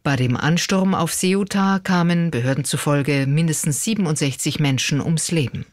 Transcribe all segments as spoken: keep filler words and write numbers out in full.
Bei dem Ansturm auf Ceuta kamen Behörden zufolge mindestens siebenundsechzig Menschen ums Leben.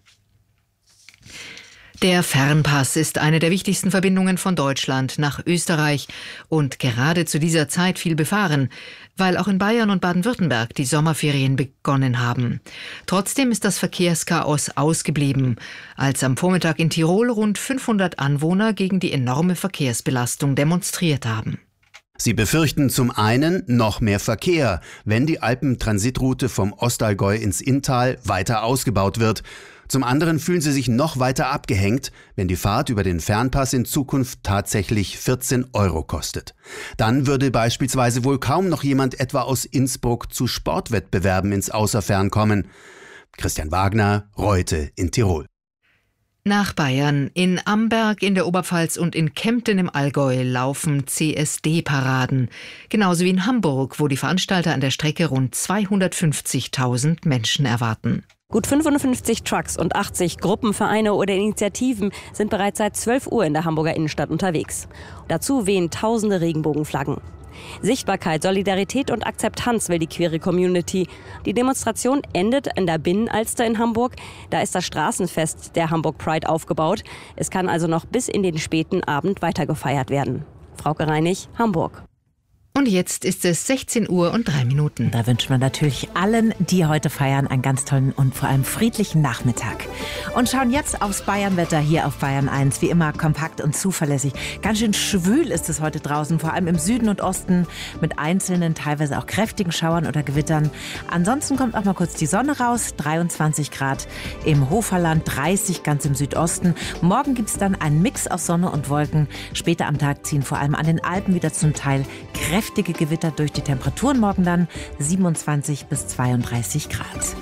Der Fernpass ist eine der wichtigsten Verbindungen von Deutschland nach Österreich und gerade zu dieser Zeit viel befahren, weil auch in Bayern und Baden-Württemberg die Sommerferien begonnen haben. Trotzdem ist das Verkehrschaos ausgeblieben, als am Vormittag in Tirol rund fünfhundert Anwohner gegen die enorme Verkehrsbelastung demonstriert haben. Sie befürchten zum einen noch mehr Verkehr, wenn die Alpentransitroute vom Ostallgäu ins Inntal weiter ausgebaut wird. Zum anderen fühlen sie sich noch weiter abgehängt, wenn die Fahrt über den Fernpass in Zukunft tatsächlich vierzehn Euro kostet. Dann würde beispielsweise wohl kaum noch jemand etwa aus Innsbruck zu Sportwettbewerben ins Außerfern kommen. Christian Wagner, Reute in Tirol. Nach Bayern, in Amberg in der Oberpfalz und in Kempten im Allgäu laufen C S D-Paraden. Genauso wie in Hamburg, wo die Veranstalter an der Strecke rund zweihundertfünfzigtausend Menschen erwarten. Gut fünfundfünfzig Trucks und achtzig Gruppen, Vereine oder Initiativen sind bereits seit zwölf Uhr in der Hamburger Innenstadt unterwegs. Dazu wehen tausende Regenbogenflaggen. Sichtbarkeit, Solidarität und Akzeptanz will die queere Community. Die Demonstration endet in der Binnenalster in Hamburg. Da ist das Straßenfest der Hamburg Pride aufgebaut. Es kann also noch bis in den späten Abend weiter gefeiert werden. Frauke Reinig, Hamburg. Und jetzt ist es sechzehn Uhr und drei Minuten. Da wünschen wir natürlich allen, die heute feiern, einen ganz tollen und vor allem friedlichen Nachmittag. Und schauen jetzt aufs Bayernwetter hier auf Bayern eins. Wie immer kompakt und zuverlässig. Ganz schön schwül ist es heute draußen, vor allem im Süden und Osten mit einzelnen, teilweise auch kräftigen Schauern oder Gewittern. Ansonsten kommt auch mal kurz die Sonne raus. dreiundzwanzig Grad im Hoferland, dreißig ganz im Südosten. Morgen gibt es dann einen Mix aus Sonne und Wolken. Später am Tag ziehen vor allem an den Alpen wieder zum Teil kräftige Kräftige Gewitter durch. Die Temperaturen morgen dann siebenundzwanzig bis zweiunddreißig Grad.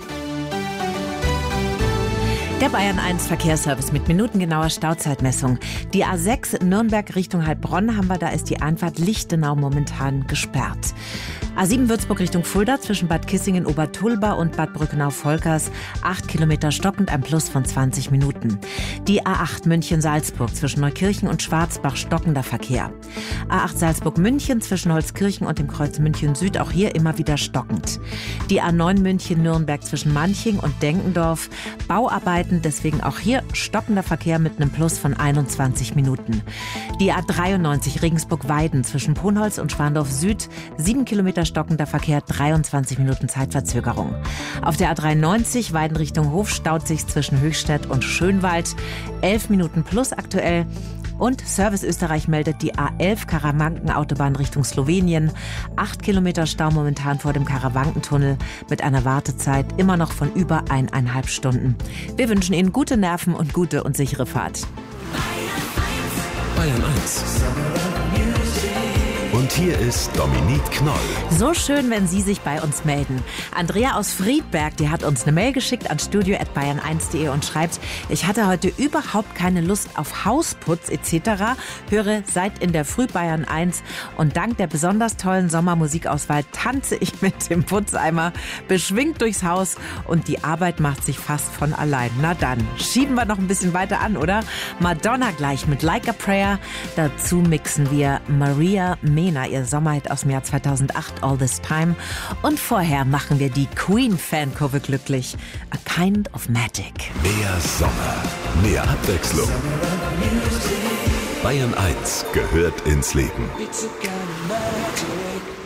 Der Bayern eins Verkehrsservice mit minutengenauer Stauzeitmessung. Die A sechs Nürnberg Richtung Heilbronn haben wir, da ist die Einfahrt Lichtenau momentan gesperrt. A sieben Würzburg Richtung Fulda zwischen Bad Kissingen, Obertulba und Bad Brückenau-Volkers. acht Kilometer stockend, ein Plus von zwanzig Minuten. Die A acht München-Salzburg zwischen Neukirchen und Schwarzbach stockender Verkehr. A acht Salzburg-München zwischen Holzkirchen und dem Kreuz München Süd, auch hier immer wieder stockend. Die A neun München-Nürnberg zwischen Manching und Denkendorf. Bauarbeiten, deswegen auch hier stockender Verkehr mit einem Plus von einundzwanzig Minuten. Die A dreiundneunzig Regensburg-Weiden zwischen Ponholz und Schwandorf Süd. sieben Kilometer stockender Verkehr, dreiundzwanzig Minuten Zeitverzögerung. Auf der A dreiundneunzig Weiden Richtung Hof staut sich zwischen Höchstädt und Schönwald. elf Minuten plus aktuell. Und Service Österreich meldet die A elf Karawanken-Autobahn Richtung Slowenien. acht Kilometer Stau momentan vor dem Karawankentunnel mit einer Wartezeit immer noch von über eineinhalb Stunden. Wir wünschen Ihnen gute Nerven und gute und sichere Fahrt. Bayern eins. Und hier ist Dominique Knoll. So schön, wenn Sie sich bei uns melden. Andrea aus Friedberg, die hat uns eine Mail geschickt an studio at bayern eins punkt de und schreibt: Ich hatte heute überhaupt keine Lust auf Hausputz et cetera. Höre seit in der Früh Bayern eins und dank der besonders tollen Sommermusikauswahl tanze ich mit dem Putzeimer beschwingt durchs Haus und die Arbeit macht sich fast von allein. Na dann, schieben wir noch ein bisschen weiter an, oder? Madonna gleich mit Like a Prayer. Dazu mixen wir Maria Mena, ihr Sommerhit aus dem Jahr zweitausendacht, All This Time. Und vorher machen wir die Queen-Fankurve glücklich. A Kind of Magic. Mehr Sommer, mehr Abwechslung. Bayern eins gehört ins Leben. It's a kind of magic.